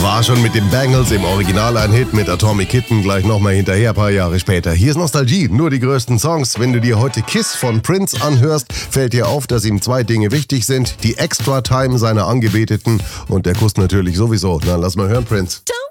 War schon mit den Bangles im Original ein Hit, mit Atomic Kitten gleich nochmal hinterher, ein paar Jahre später. Hier ist Nostalgie, nur die größten Songs. Wenn du dir heute Kiss von Prince anhörst, fällt dir auf, dass ihm 2 Dinge wichtig sind. Die Extra-Time seiner Angebeteten und der Kuss natürlich sowieso. Na, lass mal hören, Prince.